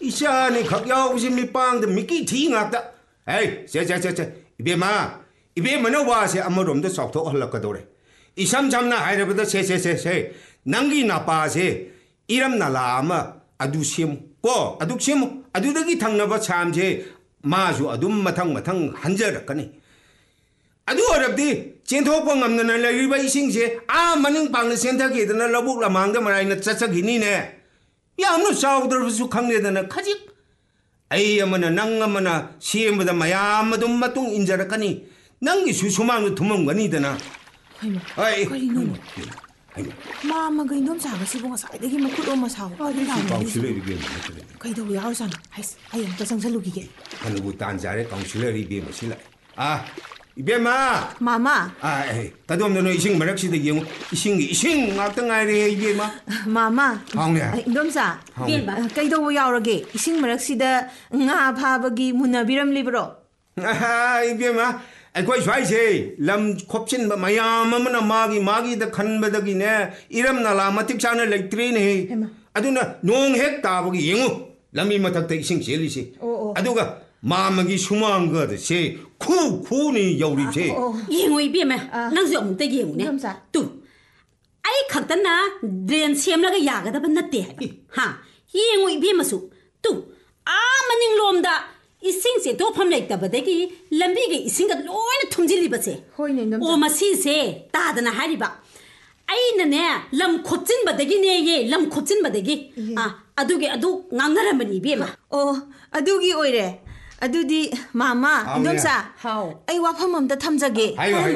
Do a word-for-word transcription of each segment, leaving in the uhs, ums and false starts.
이샤니 각야우시 미빵데 미끼 팅악다 에이 제제제제 이베마 이베마는 와세 아무럼도 썩토 흘렀거든 이삼삼나 하이르부터 세세세세 낭기 나빠세 이름 나라마 아두심 고 아두심 아두덕이 당나바 참제 마주 아둠 마탕 마탕 한절었거니 아두 어렵디 젠토뽕 없는 레리바 이싱제 아 마닝 빵의 센터기드나 러북 라망데 마라이나 짜짜기니네 야무나 싸우더부수 강내드나 카직 아이 어머나 낭어머나 시엠보다 마야마도 마뚱 인자라까니 낭기 수수망을 두멍거니드나 아이 그리노 마마가 이놈 사가시고 사이드기 뭐 그도마 사고 councillor भी 그이도 야우산 하이스 아이 엄청 상살루기게 하는구 단자래 councillor भी मसिला 아 이베마 마마 아 다도 없는 이싱 마락시다 영 이싱 이싱 막당 아이래 이베마 마마 하우네 이놈사 이베마 그이도 야우러게 이싱 마락시다 nga 파버기 문나비람 리브로 아 이베마 아이고 좋아이세 람 콥친 마야마 머나 마기 마기다 칸바다기네 이름 나라 마틱차네 렉트리네 아두나 농핵 따보기 영우 람이 마탁다 이싱 젤리시 아두가 마마기 수망 거듯이 쿠쿠니 여우리세 영우 이비마 낭수 엄다 영우네 뚜 아이 각다나 드렌 셈라가 야가다바 나떼 하 영우 이비마수 뚜 아마닝 롬다 이싱세 도팜 렉다바데기 람비게 이싱가 로이나 톰질리바세 호이네 남자 오 마시세 따다나 하리바 아이나네 람 콧진바데기네 예람 콧진바데기 아 아두게 아두 낭나라마니 비마 어 아두기 오이래 아두디 마마 인돔사 하오 아이 와팜 엄다 탐자게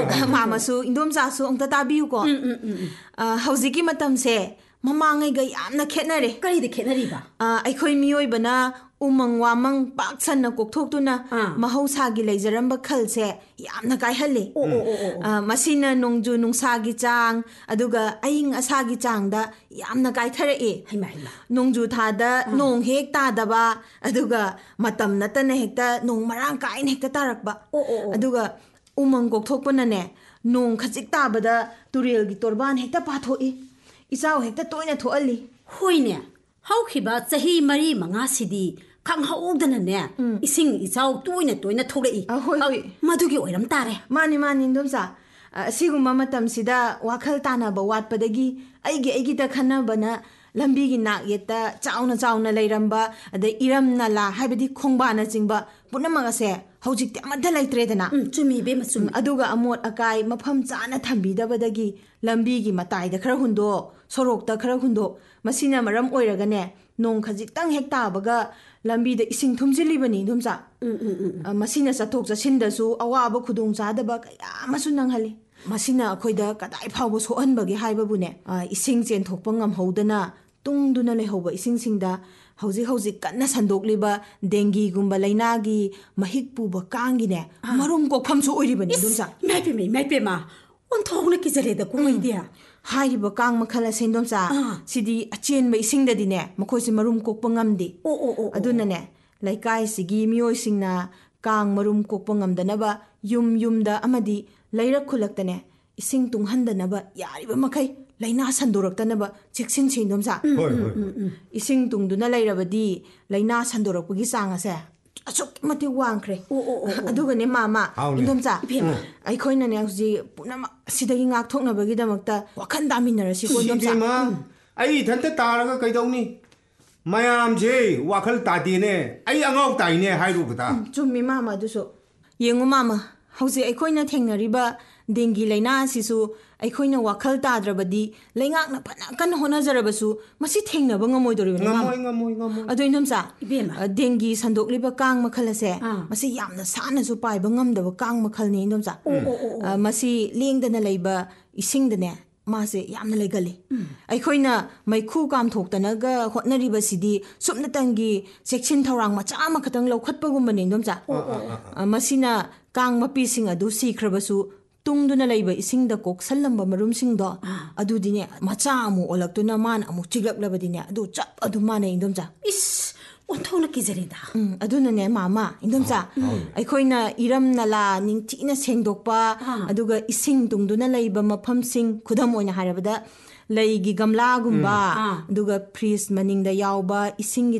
마마수 인돔사수 엉다 따비우고 아 하우지기 마탐세 마망이가 얌나 캤나레 까리데 캤나리바 아 아이코이 미오이바나 우멍 와멍 빡산나 꼭톡두나 마호사기 레이저럼바 칼세 얌나 가이할리 아 마시나 농주 농사기 짱 아두가 아잉 아사기 짱다 얌나 가이타레이 하이마 하이마 농주 타다 농 헥 따다바 아두가 마땀 나타나 헥다 농 마랑 가인 헥다 따락바 아두가 우멍 꼭톡ꯄꯅꯅꯦ 농 카직 따바다 turilgi torban 헥다 파토이 이사오 헥다 또이나 토알리 호이네 하우키바 자히 마리 망아시디 강하우드나네 이싱 이사오 또이나 또이나 토레이 아 호이 호이 마두기 오이람 따레 마니 마니 인돔사 시구마 마tamsida 와칼 따나바 왓바다기 아이기 아이기다 칸나바나 lambi기 nakyeta chauna chauna leiram바 ade iramnala haibadi khongbana jingba punamagase hojikte amadha leitredana chumi be masum aduga amot akai mafam chana thambidabadagi lambigi mataida khara hundo sorokta khara hundo masina maram oiragane nong khajitang hekta baga lambida ising thumjilibani dumsa masina chathok chasindasu awaba khudung chadaba kaya masu nanghali masina akhoida kadai phawbo sohanbagi haibabune ising chen thokpa ngamhodana tungduna lehoba ising singda hauji hauji kanna sandokliba dengi gumba lainagi mahik puba kangine marum kokpham su oiribani dumsa maipe me maipe ma on thongna kizareda kuidia hairiba kang makhala sendomsa sidi achenba isingda dine makhoisi marum kokpa ngamdi o o aduna ne laikai sigi mioi singna kang marum kokpa ngamdanaba yum yumda amadi lairak khulaktane ising tunghandanaba yariba makai laina sandoraktanaba cheksin chendomsa ising tungduna lairabadi laina sandorakpagi changase asuk mati wangkhre aduga ne mama indomsa aikhoina ne huji punama sidagi ngak thoknabagi damakta wakhan daminarasi ko indomsa ai thanta taraga kaidawni mayam je wakhal tadine ai angau taine hairubuda chummi mama duso yengu mama hauji aikhoina thengnariba dengi laina sisu aikhoina wakhal tadrabadi leingakna phana kan honajarabasu masi thengnaba ngamoidoribani ngamoi ngamoi ngamoi ado indomsa ibema dengi sandokliba kang makhalase masi yamna sanasu paiba ngamdaba kang makhalni indomsa masi lengdana leiba isingdane mase yamna legali aikhoina maikhu kam thoktanaga hotnaribasidi sumnatangi section thorang macha ma khatang lokhatpagumbani indomsa masina kang mapi sing adu sikhrabasu tungduna leiba isingda kok sallamba marum singdo adudine macha amu olaktuna man amu chiglak-labadine adu chap adu mane indomsa is onthona kizarida aduna ne mama indomsa aikhoina iram nala ningthina sengdokpa aduga ising tungduna leiba mafam sing khudam oina harabada leigi gamla gumba aduga freeze maningda yawba ising